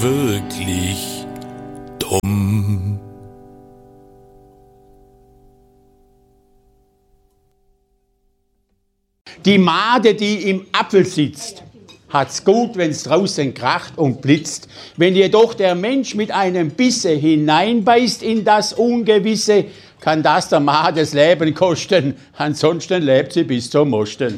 wirklich dumm. Die Made, die im Apfel sitzt, hat's gut, wenn's draußen kracht und blitzt. Wenn jedoch der Mensch mit einem Bisse hineinbeißt in das Ungewisse, kann das der Made das Leben kosten. Ansonsten lebt sie bis zum Mosten.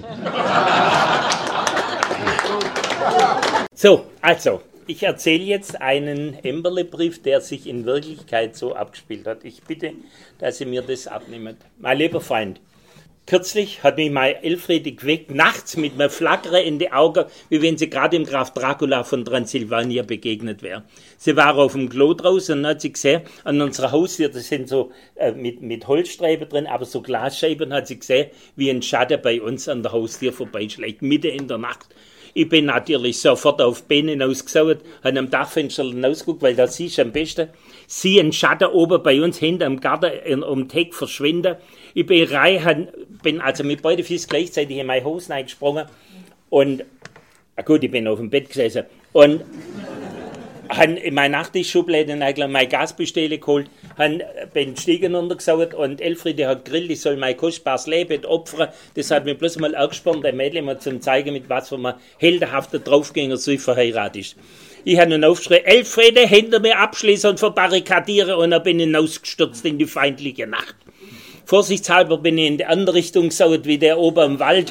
So, also, ich erzähle jetzt einen Emberle-Brief, der sich in Wirklichkeit so abgespielt hat. Ich bitte, dass Sie mir das abnehmen. Mein lieber Freund, kürzlich hat mich meine Elfriede geweckt, nachts mit einem Flackern in die Augen, wie wenn sie gerade im Graf Dracula von Transsilvanien begegnet wäre. Sie war auf dem Klo draußen und dann hat sie gesehen, an unserer Haustür, das sind so mit Holzstreifen drin, aber so Glasscheiben, hat sie gesehen, wie ein Schatten bei uns an der Haustür vorbeischlägt, mitten in der Nacht. Ich bin natürlich sofort auf die Beine hinausgeschaut, habe am Dachfenster hinausgeguckt, weil da siehst du am besten. Sie ein Schatten oben bei uns hinten am Garten um den Heck verschwinden. Ich bin rein, bin also mit beiden Füßen gleichzeitig in meine Hose reingesprungen und, gut, ich bin auf dem Bett gesessen und habe in meine Nachttischschublade mein Gasbestelle geholt, bin den Stiegen runtergesaugt und Elfriede hat gegrillt, ich soll mein kostbares Leben opfern. Das hat mir bloß mal angesprochen, der Mädchen mal zum zeigen, mit was für einem heldenhaften Draufgänger so verheiratet ist. Ich habe nun aufgeschrien, Elfriede, hinter mir abschließen und verbarrikadieren, und dann bin ich hinausgestürzt in die feindliche Nacht. Vorsichtshalber bin ich in die andere Richtung gesaugt, wie der oben im Wald.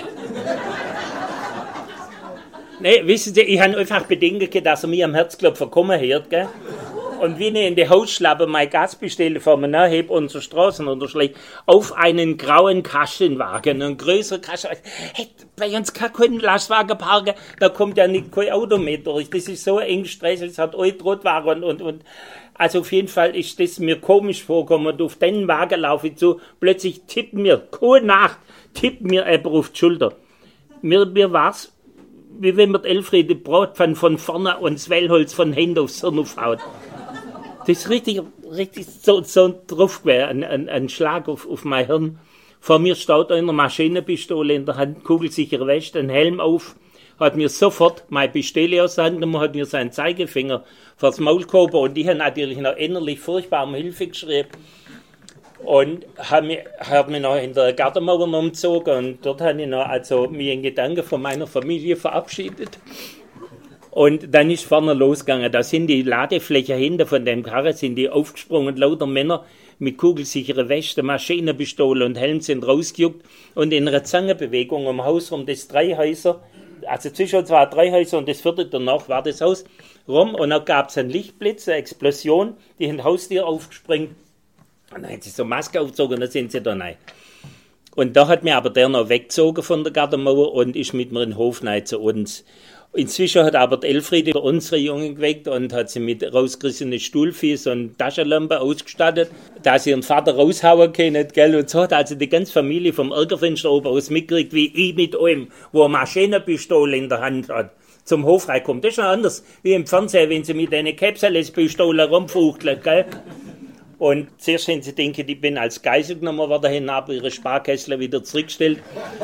Nee, wissen Sie, ich habe einfach Bedenken, dass er mir am Herzklopfen kommen hört, gell? Und wenn ich in die Hausschlappe mein Gasbestelle vor mir nachhebe und zur Straßen unterschlägt, auf einen grauen Kastenwagen, einen größeren Kastenwagen. Hey, bei uns kann kein Lastwagen parken, da kommt ja nicht kein Auto mehr durch. Das ist so eng Stress, es hat alle Rotwagen und. Also auf jeden Fall ist das mir komisch vorgekommen. Und auf den Wagen laufe ich zu, plötzlich tippt mir, keine Nacht, tippt mir jemand auf die Schulter. Mir war's, wie wenn man die Elfriede Bratpfanne von vorne und das Wellholz von hinten aufs Hirn aufhaut. Das ist richtig so drauf gewesen, ein Schlag auf mein Hirn. Vor mir steht einer Maschinenpistole in der Hand, kugelsichere Weste, ein Helm auf, hat mir sofort meine Pistole aus der Hand genommen, hat mir seinen Zeigefinger vors Maul gehoben und ich habe natürlich noch innerlich furchtbar um Hilfe geschrien. Und habe mich noch in der Gartenmauer umgezogen und dort habe ich noch mich in Gedanken von meiner Familie verabschiedet. Und dann ist vorne losgegangen. Da sind die Ladeflächen hinter von dem Karren, sind die aufgesprungen, lauter Männer mit kugelsicherer Weste, Maschinenpistole und Helm sind rausgejuckt und in einer Zangenbewegung um Haus rum, das 3 Häuser, also zwischen uns waren 3 Häuser und das 4. danach war das Haus rum und dann gab es einen Lichtblitz, eine Explosion, die in die Haustür aufgespringt. Und dann haben sie so Maske aufgezogen und dann sind sie da rein. Und da hat mir aber der noch weggezogen von der Gartenmauer und ist mit mir in den Hof rein zu uns. Inzwischen hat aber die Elfriede unsere Jungen geweckt und hat sie mit rausgerissenen Stuhlfies und Taschenlampe ausgestattet, da sie ihren Vater raushauen können, gell? Und so hat also die ganze Familie vom Ärgerfenster oben aus mitgekriegt, wie ich mit einem, wo eine Maschinenpistole in der Hand hat, zum Hof reinkommt. Das ist noch anders, wie im Fernsehen, wenn sie mit einer Käpselespistolen rumfuchteln, gell? Und zuerst haben sie gedacht, ich bin als Geisel genommen worden, haben aber ihre Sparkästler wieder zurückgestellt.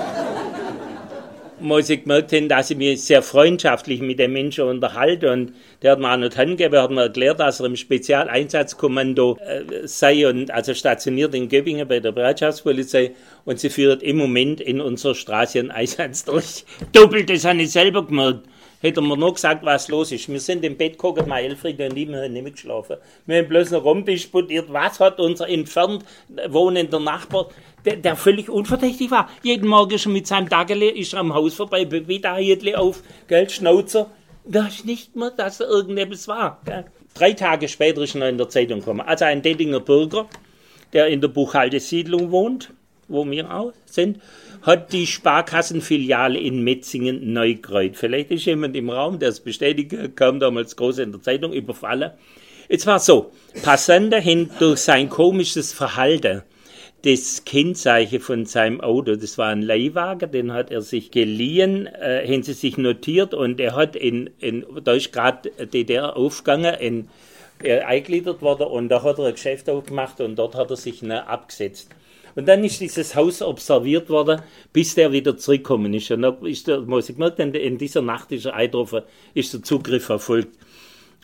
Wo sie gemerkt haben, dass ich mich sehr freundschaftlich mit dem Menschen unterhalte. Und der hat mir auch noch die Hand gegeben, hat mir erklärt, dass er im Spezialeinsatzkommando sei und also stationiert in Göppingen bei der Bereitschaftspolizei. Und sie führt im Moment in unserer Straße einen Einsatz durch. Doppelt, das habe ich selber gemerkt. Hätte mir noch gesagt, was los ist. Wir sind im Bett geguckt, meine Elfriede und ich, wir haben nicht mehr geschlafen. Wir haben bloß noch rumdisputiert, was hat unser entfernt wohnender Nachbar, der völlig unverdächtig war. Jeden Morgen schon mit seinem Daggerle ist er am Haus vorbei, wieder Hiedle auf, gell, Schnauzer. Da ist nicht mehr, dass da irgendetwas war. Gell. 3 Tage später ist er noch in der Zeitung gekommen. Also ein Dettinger Bürger, der in der Buchhaltesiedlung wohnt, wo wir auch sind, hat die Sparkassenfiliale in Metzingen neu geräumt. Vielleicht ist jemand im Raum, der es bestätigt, kam damals groß in der Zeitung, überfallen. Es war so, Passanten haben durch sein komisches Verhalten das Kennzeichen von seinem Auto, das war ein Leihwagen, den hat er sich geliehen, haben sie sich notiert und er hat da ist gerade DDR aufgegangen, eingegliedert worden und da hat er ein Geschäft aufgemacht und dort hat er sich abgesetzt. Und dann ist dieses Haus observiert worden, bis der wieder zurückgekommen ist. Und dann ist der, muss ich gemerkt, in dieser Nacht ist er eingetroffen, ist der Zugriff erfolgt.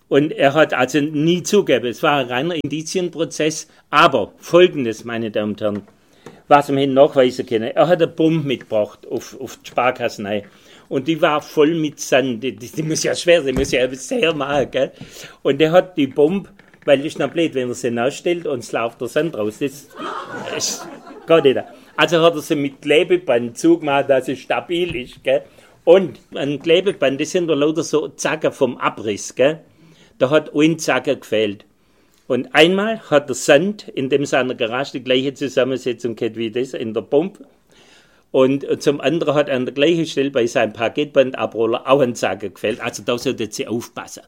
Und er hat also nie zugegeben, es war ein reiner Indizienprozess. Aber Folgendes, meine Damen und Herren, was wir nachweisen können, er hat eine Bombe mitgebracht auf die Sparkasse. Und die war voll mit Sand, die muss ja schwer sein, die muss ja sehr machen, gell? Und der hat die Bombe, weil das ist noch blöd, wenn er sie hinausstellt und es läuft der Sand raus, das geht nicht. Also hat er sie mit Klebeband zugemacht, dass es stabil ist, gell? Und ein Klebeband, das sind da lauter so Zacken vom Abriss, gell? Da hat ein Zacken gefehlt. Und einmal hat der Sand in dem seiner Garage die gleiche Zusammensetzung gehabt wie das in der Bombe. Und zum anderen hat an der gleichen Stelle bei seinem Paketbandabroller auch ein Zacken gefällt. Also da solltet Sie aufpassen.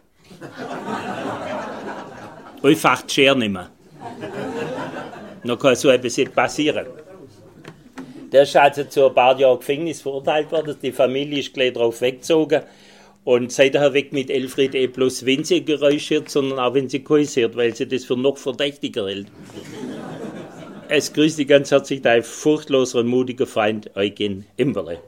Einfach die Schere nehmen. Dann kann so etwas nicht passieren. Der ist also zu ein paar Jahren Gefängnis verurteilt worden. Die Familie ist gleich darauf weggezogen. Und seither weg mit Elfried bloß wenn sie Geräusche hört, sondern auch wenn sie Geräusch hört, weil sie das für noch verdächtiger hält. Es grüßt Sie ganz herzlich dein furchtloser und mutiger Freund Eugen Imberle.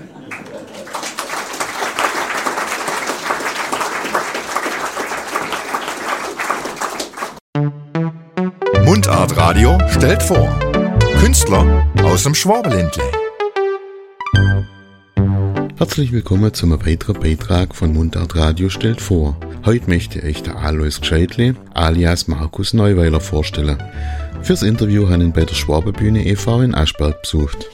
Mundart Radio stellt vor. Künstler aus dem Schwabenländle. Herzlich willkommen zum weiteren Beitrag von Mundart Radio stellt vor. Heute möchte ich der Alois Gscheidle alias Markus Neuweiler vorstellen. Fürs Interview haben ihn bei der Schwabenbühne e.V. in Aschberg besucht.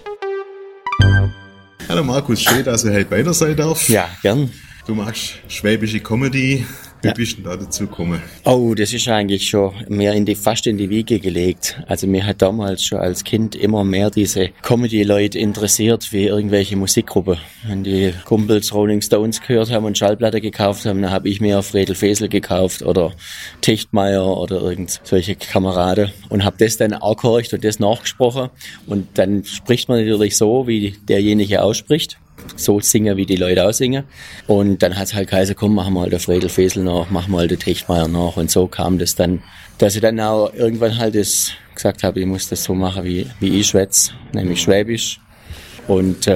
Hallo Markus, schön, dass ich heute bei dir sein darf. Ja, gern. Du machst schwäbische Comedy. Wie bist du da dazu gekommen? Oh, das ist eigentlich schon mehr fast in die Wiege gelegt. Also mir hat damals schon als Kind immer mehr diese Comedy-Leute interessiert wie irgendwelche Musikgruppen. Wenn die Kumpels Rolling Stones gehört haben und Schallplatte gekauft haben, dann habe ich mir Fredel Fesel gekauft oder Techtmeier oder irgend solche Kameraden und habe das dann auch gehört und das nachgesprochen. Und dann spricht man natürlich so, wie derjenige ausspricht. So singen, wie die Leute auch singen. Und dann hat es halt geheißen, komm, machen wir halt den Fredel Fesel nach, machen wir halt den Techtmeier nach. Und so kam das dann, dass ich dann auch irgendwann halt das gesagt habe, ich muss das so machen, wie ich schwätze, nämlich Schwäbisch. Und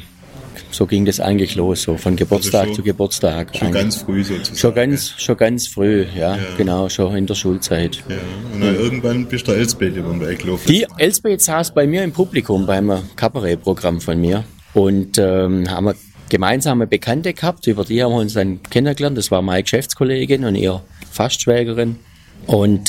so ging das eigentlich los, so von Geburtstag zu Geburtstag. Schon ganz früh sozusagen. Schon ganz früh, ja, genau, schon in der Schulzeit. Ja. Und dann irgendwann bist du Elsbeth über den Weg gelaufen. Die Elsbeth saß bei mir im Publikum beim Kabarettprogramm von mir. Und haben wir gemeinsame Bekannte gehabt, über die haben wir uns dann kennengelernt. Das war meine Geschäftskollegin und ihre Fastschwägerin. Und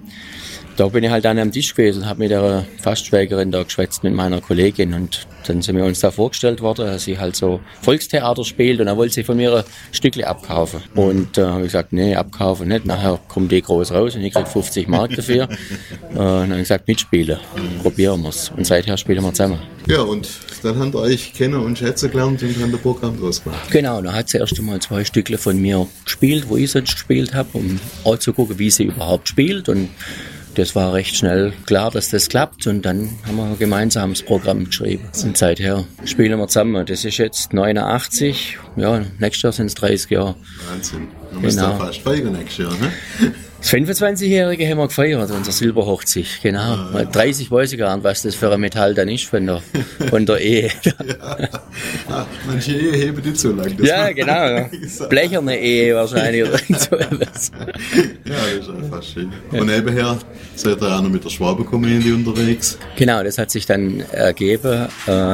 da bin ich halt dann am Tisch gewesen und habe mit der Fastschwägerin da geschwätzt mit meiner Kollegin. Und dann sind wir uns da vorgestellt worden, dass sie halt so Volkstheater spielt und dann wollte sie von mir ein Stückchen abkaufen. Und habe ich gesagt, nee, abkaufen nicht. Nachher kommt die groß raus und ich krieg 50 Mark dafür. Und dann habe ich gesagt, mitspielen, probieren wir's. Und seither spielen wir zusammen. Ja, und dann habt ihr euch kennen und schätzen gelernt und habt ein Programm draus gemacht. Genau, dann hat sie erst einmal 2 Stückle von mir gespielt, wo ich sonst gespielt habe, um auch zu gucken, wie sie überhaupt spielt. Und das war recht schnell klar, dass das klappt. Und dann haben wir ein gemeinsames Programm geschrieben. Und seither spielen wir zusammen. Das ist jetzt 89, ja, nächstes Jahr sind es 30 Jahre. Wahnsinn. Man muss da fast feiern nächstes Jahr, ne? Das 25-Jährige haben wir gefeiert, unsere Silberhochzeit, genau. 30 weiß ich gar nicht, was das für ein Metall dann ist von der Ehe. Ja. Manche Ehe heben nicht so lange. Ja, genau. Blecherne Ehe wahrscheinlich oder so etwas. Ja, das ist einfach schön. Und nebenher seid ihr auch noch mit der Schwaben-Comedy unterwegs. Genau, das hat sich dann ergeben.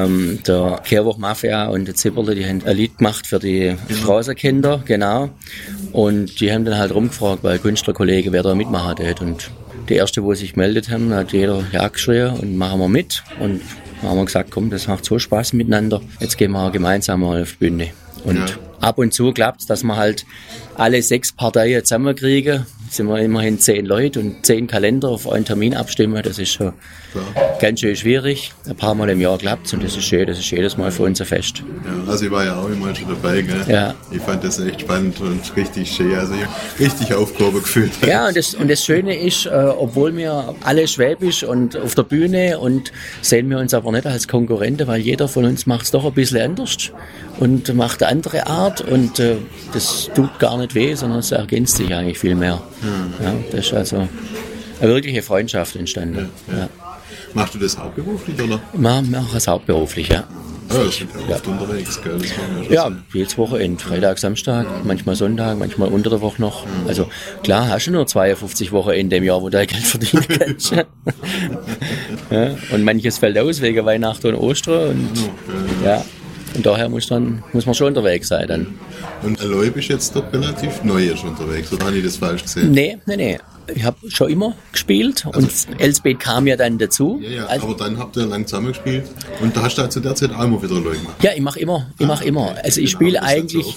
Der Kehrwoch Mafia und der Zipperle, die haben ein Lied gemacht für die Straßenkinder, genau. Und die haben dann halt rumgefragt, weil Künstlerkollege, wer da mitmachen hat. Und die erste, wo sich gemeldet haben, hat jeder ja geschrien und machen wir mit. Und dann haben wir gesagt, komm, das macht so Spaß miteinander. Jetzt gehen wir gemeinsam mal auf die Bühne. Und ab und zu klappt es, dass wir halt alle 6 Parteien zusammenkriegen. Jetzt sind wir immerhin 10 Leute und 10 Kalender auf einen Termin abstimmen. Das ist schon ganz schön schwierig. Ein paar Mal im Jahr klappt es und das ist schön. Das ist jedes Mal für uns ein Fest. Ja, also ich war ja auch immer schon dabei, gell? Ja. Ich fand das echt spannend und richtig schön. Also ich habe richtig Aufgabe gefühlt. Ja, und das Schöne ist, obwohl wir alle Schwäbisch und auf der Bühne und sehen wir uns aber nicht als Konkurrente, weil jeder von uns macht es doch ein bisschen anders und macht eine andere Art und das tut gar nicht weh, sondern es ergänzt sich eigentlich viel mehr. Ja, das ist also eine wirkliche Freundschaft entstanden. Ja. Machst du das hauptberuflich, oder? Ich mache es hauptberuflich, ja. Ja, das sind ja oft unterwegs, gell? Das machen wir schon ja, jedes Wochenende, Freitag, Samstag, manchmal Sonntag, manchmal unter der Woche noch. Also klar, hast du nur 52 Wochenende im Jahr, wo du Geld verdienen kannst. Ja, und manches fällt aus wegen Weihnachten und Ostern. Und, ja, und daher muss man schon unterwegs sein dann. Und Aloy bist jetzt dort relativ neu unterwegs, oder habe ich das falsch gesehen? Nee. Ich habe schon immer gespielt und Elsbeth kam ja dann dazu. Ja, aber dann habt ihr lang zusammen gespielt und da hast du zu der Zeit auch immer wieder Aloy gemacht. Ja, ich mache immer. Also ich spiele eigentlich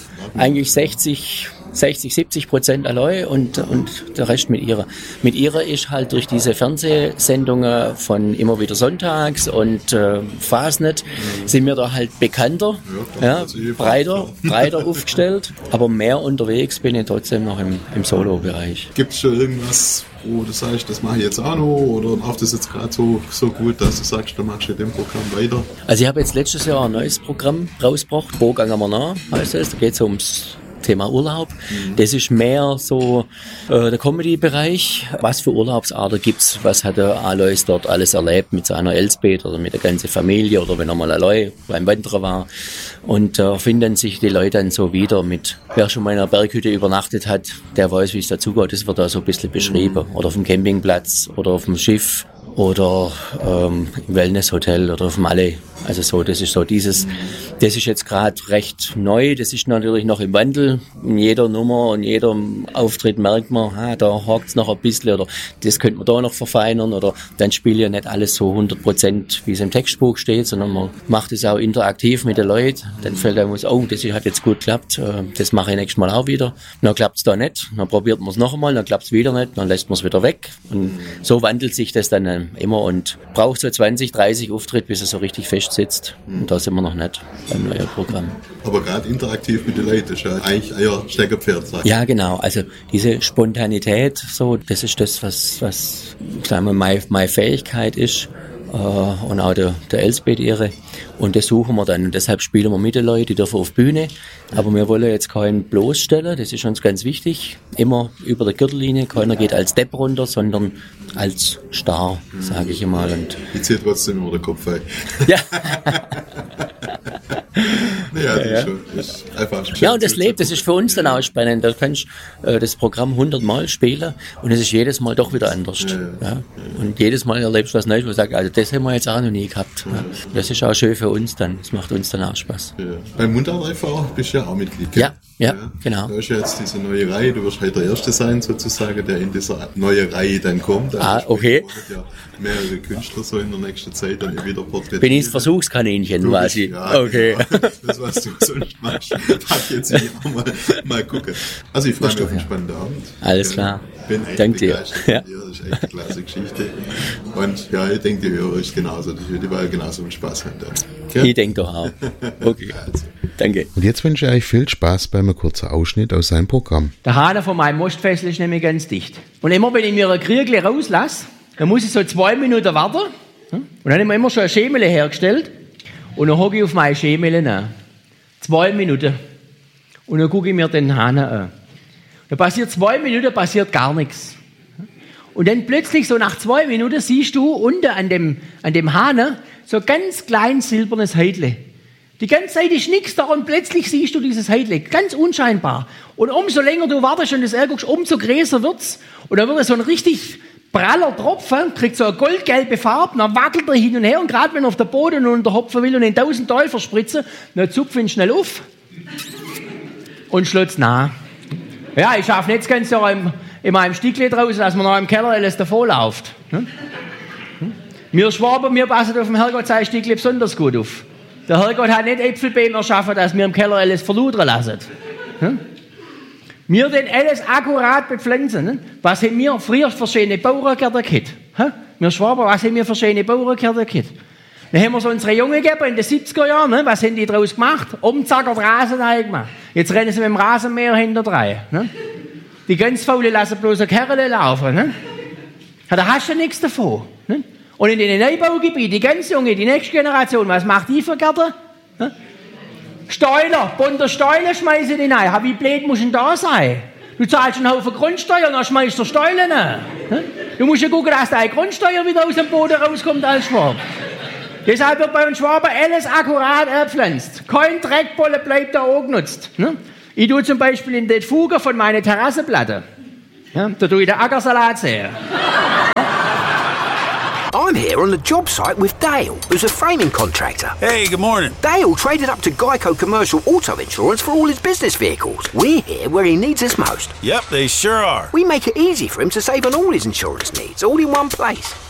60-70% Aloy und der Rest mit ihrer. Mit ihrer ist halt durch diese Fernsehsendungen von immer wieder sonntags und Fasnet sind wir da halt bekannter, breiter aufgestellt, aber mehr unterwegs bin ich trotzdem noch im Solo-Bereich. Gibt es schon irgendwas, wo du sagst, das mache ich jetzt auch noch oder läuft das jetzt gerade so gut, dass du sagst, du machst in dem Programm weiter? Also ich habe jetzt letztes Jahr ein neues Programm rausgebracht, Bogang am Nah heißt es, da geht es ums Thema Urlaub. Das ist mehr so der Comedy-Bereich. Was für Urlaubsarten gibt's? Was hat der Alois dort alles erlebt mit seiner Elsbeth oder mit der ganzen Familie oder wenn er mal allein beim Wandern war? Und finden sich die Leute dann so wieder mit, wer schon mal in einer Berghütte übernachtet hat, der weiß, wie es dazugeht. Das wird da so ein bisschen beschrieben. Oder auf dem Campingplatz oder auf dem Schiff oder im Wellnesshotel oder auf dem Malle. Also so, das ist so das ist jetzt gerade recht neu, das ist natürlich noch im Wandel. In jeder Nummer und jedem Auftritt merkt man, da hakt's noch ein bisschen oder das könnte man da noch verfeinern oder dann spielt ja nicht alles so 100%, wie es im Textbuch steht, sondern man macht es auch interaktiv mit den Leuten. Dann fällt einem aus, das hat jetzt gut geklappt, das mache ich nächstes Mal auch wieder. Dann klappt's da nicht, dann probiert man es noch einmal, dann klappt's wieder nicht, dann lässt man es wieder weg. Und so wandelt sich das dann immer und braucht so 20, 30 Auftritte, bis es so richtig fest sitzt. Und da sind wir noch nicht beim neuen Programm. Aber gerade interaktiv mit den Leuten ist ja eigentlich euer Steckerpferd, sagt. Ja, genau. Also diese Spontanität, so, das ist das, was sagen wir, meine Fähigkeit ist. Und auch der Elsbeth ihre. Und das suchen wir dann. Und deshalb spielen wir mit den Leuten, die dürfen auf Bühne. Aber wir wollen jetzt keinen bloßstellen, das ist uns ganz wichtig. Immer über der Gürtellinie, keiner geht als Depp runter, sondern als Star, sage ich immer. Und ich ziehe trotzdem immer den Kopf ein. Ja. Ja, das ist einfach schön. Ja, und das lebt, das ist für uns dann auch spannend. Da kannst du das Programm 100 Mal spielen und es ist jedes Mal doch wieder anders. Ja. Und jedes Mal erlebst du was Neues, wo du sagst, also das haben wir jetzt auch noch nie gehabt. Ja. Das ist auch schön für uns dann, das macht uns dann auch Spaß. Ja. Beim Mundart e.V. bist du ja auch Mitglied. Ja, genau. Da ist ja jetzt diese neue Reihe, du wirst halt der Erste sein sozusagen, der in dieser neue Reihe dann kommt. Also okay. Ja mehrere Künstler so in der nächsten Zeit dann wieder porträtiert. Bin ich das Versuchskaninchen quasi? Ja, okay. Genau. Das, was du sonst machst, darf ich jetzt hier auch mal gucken. Also ich freue mich auf einen spannenden Abend. Alles klar. Bin echt Danke dir. Ja. Das ist echt eine klasse Geschichte. Und ja, ich denke, die Hörer ist genauso, die werden genauso viel Spaß haben dann. Ja? Ich denke doch auch. Okay. Also. Danke. Und jetzt wünsche ich euch viel Spaß bei einem kurzen Ausschnitt aus seinem Programm. Der Hahn von meinem Mostfessel ist nämlich ganz dicht. Und immer, wenn ich mir ein Kriegle rauslasse, dann muss ich so 2 Minuten warten. Und dann haben wir immer schon ein Schemele hergestellt. Und dann hocke ich auf meine Schemele an. 2 Minuten. Und dann gucke ich mir den Hahn an. Da passiert 2 Minuten, passiert gar nichts. Und dann plötzlich, so nach 2 Minuten, siehst du unten an dem Hahn so ganz klein silbernes Heidle. Die ganze Zeit ist nichts da und plötzlich siehst du dieses Heidle. Ganz unscheinbar. Und umso länger du wartest und das ärgerst, umso größer wird's. Und dann wird es so ein richtig praller Tropfen, kriegt so eine goldgelbe Farbe, dann wackelt er hin und her und gerade wenn er auf der Boden unter Hopfen will und in 1000 Teufel spritzen, dann zupft ihn schnell auf und schlägt's nach. Ja, ich schaffe nicht das ganze Jahr in meinem Stickle draußen, dass man noch im Keller alles davon läuft. Wir Schwaben, wir passen auf dem Herrgott sein Stickle besonders gut auf. Der Herrgott hat nicht Äpfelbeeren erschaffen, dass wir im Keller alles verludern lassen. Wir den alles akkurat bepflanzen. Was haben wir früher für schöne Bauerngärten gehabt? Wir Schwaben, was haben wir für schöne Bauerngärten gehabt? Dann haben wir so unsere Jungen gegeben in den 70er Jahren. Was haben die daraus gemacht? Umzackert Rasen gemacht. Jetzt rennen sie mit dem Rasenmäher hinterher. Die ganz Faulen lassen bloß eine Kerle laufen. Da hast du nichts davon. Und in den Neubaugebieten, die ganz Junge, die nächste Generation, was macht die für Gärten? Steuler, bunter Steuler schmeißen die rein. Wie blöd muss denn da sein? Du zahlst einen Haufen Grundsteuer und dann schmeißt du Steuern rein. Du musst ja gucken, dass deine Grundsteuer wieder aus dem Boden rauskommt als Schwab. Deshalb wird bei uns Schwaben alles akkurat gepflanzt. Kein Dreckbolle bleibt da angenutzt. Ne? Ich tue zum Beispiel in den Fuge von meiner Terrassenplatte. Ja, da tue ich den Ackersalat sehen. I'm here on the job site with Dale, who's a framing contractor. Hey, good morning. Dale traded up to Geico Commercial Auto Insurance for all his business vehicles. We're here where he needs us most. Yep, they sure are. We make it easy for him to save on all his insurance needs, all in one place.